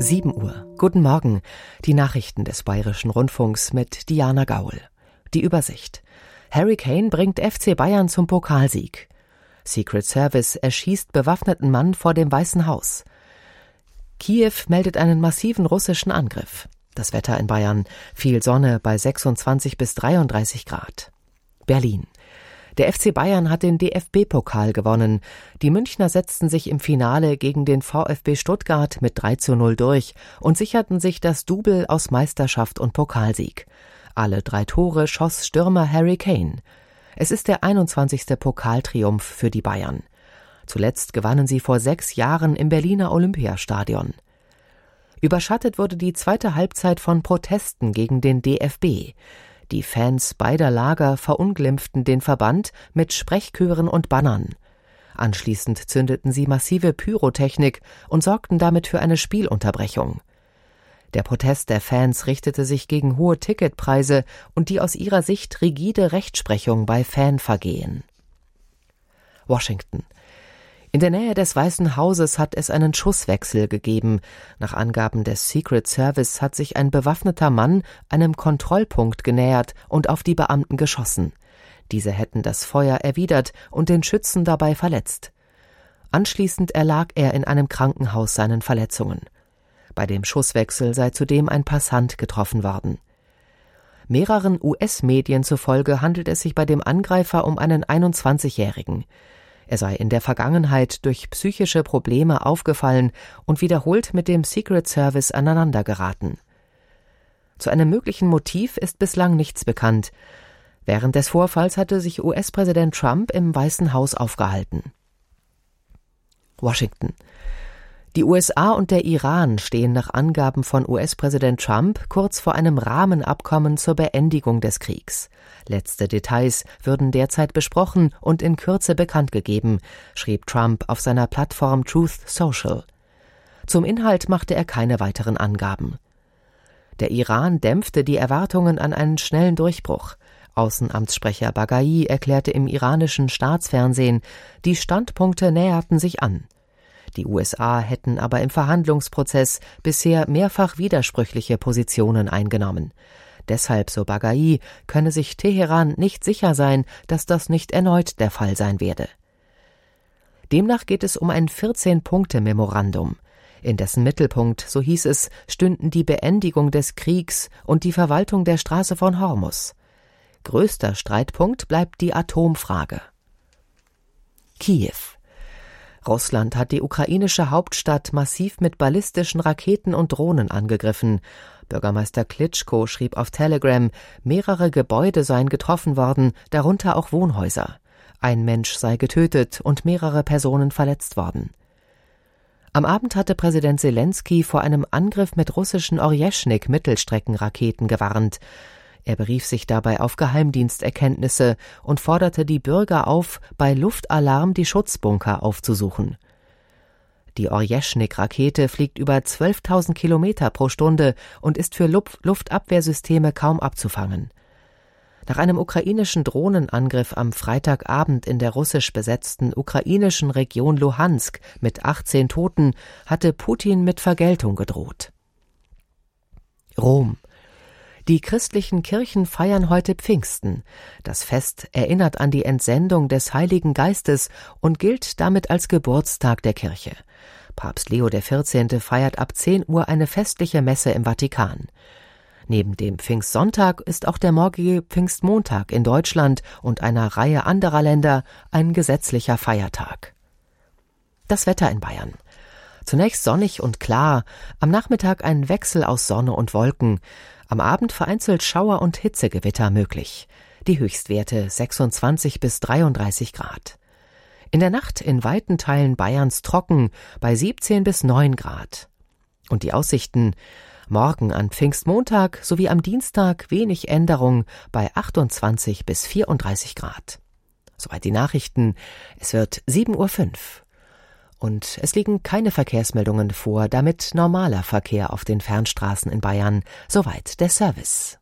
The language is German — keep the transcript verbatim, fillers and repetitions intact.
sieben Uhr. Guten Morgen. Die Nachrichten des Bayerischen Rundfunks mit Diana Gaul. Die Übersicht. Harry Kane bringt F C Bayern zum Pokalsieg. Secret Service erschießt bewaffneten Mann vor dem Weißen Haus. Kiew meldet einen massiven russischen Angriff. Das Wetter in Bayern. Viel Sonne bei sechsundzwanzig bis dreiunddreißig Grad. Berlin. Der F C Bayern hat den D F B-Pokal gewonnen. Die Münchner setzten sich im Finale gegen den VfB Stuttgart mit drei zu null durch und sicherten sich das Double aus Meisterschaft und Pokalsieg. Alle drei Tore schoss Stürmer Harry Kane. Es ist der einundzwanzigste Pokaltriumph für die Bayern. Zuletzt gewannen sie vor sechs Jahren im Berliner Olympiastadion. Überschattet wurde die zweite Halbzeit von Protesten gegen den D F B. Die Fans beider Lager verunglimpften den Verband mit Sprechchören und Bannern. Anschließend zündeten sie massive Pyrotechnik und sorgten damit für eine Spielunterbrechung. Der Protest der Fans richtete sich gegen hohe Ticketpreise und die aus ihrer Sicht rigide Rechtsprechung bei Fanvergehen. Washington. In der Nähe des Weißen Hauses hat es einen Schusswechsel gegeben. Nach Angaben des Secret Service hat sich ein bewaffneter Mann einem Kontrollpunkt genähert und auf die Beamten geschossen. Diese hätten das Feuer erwidert und den Schützen dabei verletzt. Anschließend erlag er in einem Krankenhaus seinen Verletzungen. Bei dem Schusswechsel sei zudem ein Passant getroffen worden. Mehreren U S-Medien zufolge handelt es sich bei dem Angreifer um einen einundzwanzigjährigen. Er sei in der Vergangenheit durch psychische Probleme aufgefallen und wiederholt mit dem Secret Service aneinandergeraten. Zu einem möglichen Motiv ist bislang nichts bekannt. Während des Vorfalls hatte sich U S-Präsident Trump im Weißen Haus aufgehalten. Washington. Die U S A und der Iran stehen nach Angaben von U S-Präsident Trump kurz vor einem Rahmenabkommen zur Beendigung des Kriegs. Letzte Details würden derzeit besprochen und in Kürze bekannt gegeben, schrieb Trump auf seiner Plattform Truth Social. Zum Inhalt machte er keine weiteren Angaben. Der Iran dämpfte die Erwartungen an einen schnellen Durchbruch. Außenamtssprecher Baghai erklärte im iranischen Staatsfernsehen, die Standpunkte näherten sich an. Die U S A hätten aber im Verhandlungsprozess bisher mehrfach widersprüchliche Positionen eingenommen. Deshalb, so Baghai, könne sich Teheran nicht sicher sein, dass das nicht erneut der Fall sein werde. Demnach geht es um ein vierzehn-Punkte-Memorandum. In dessen Mittelpunkt, so hieß es, stünden die Beendigung des Kriegs und die Verwaltung der Straße von Hormuz. Größter Streitpunkt bleibt die Atomfrage. Kiew. Russland hat die ukrainische Hauptstadt massiv mit ballistischen Raketen und Drohnen angegriffen. Bürgermeister Klitschko schrieb auf Telegram, mehrere Gebäude seien getroffen worden, darunter auch Wohnhäuser. Ein Mensch sei getötet und mehrere Personen verletzt worden. Am Abend hatte Präsident Selenskyj vor einem Angriff mit russischen Orjeschnik-Mittelstreckenraketen gewarnt. Er berief sich dabei auf Geheimdiensterkenntnisse und forderte die Bürger auf, bei Luftalarm die Schutzbunker aufzusuchen. Die Orjeschnik-Rakete fliegt über zwölftausend Kilometer pro Stunde und ist für Luftabwehrsysteme kaum abzufangen. Nach einem ukrainischen Drohnenangriff am Freitagabend in der russisch besetzten ukrainischen Region Luhansk mit achtzehn Toten hatte Putin mit Vergeltung gedroht. Rom. Die christlichen Kirchen feiern heute Pfingsten. Das Fest erinnert an die Entsendung des Heiligen Geistes und gilt damit als Geburtstag der Kirche. Papst Leo der vierzehnte feiert ab zehn Uhr eine festliche Messe im Vatikan. Neben dem Pfingstsonntag ist auch der morgige Pfingstmontag in Deutschland und einer Reihe anderer Länder ein gesetzlicher Feiertag. Das Wetter in Bayern. Zunächst sonnig und klar, am Nachmittag ein Wechsel aus Sonne und Wolken. Am Abend vereinzelt Schauer und Hitzegewitter möglich. Die Höchstwerte sechsundzwanzig bis dreiunddreißig Grad. In der Nacht in weiten Teilen Bayerns trocken bei siebzehn bis neun Grad. Und die Aussichten: morgen an Pfingstmontag sowie am Dienstag wenig Änderung bei achtundzwanzig bis vierunddreißig Grad. Soweit die Nachrichten. Es wird sieben Uhr fünf. Und es liegen keine Verkehrsmeldungen vor, damit normaler Verkehr auf den Fernstraßen in Bayern. Soweit der Service.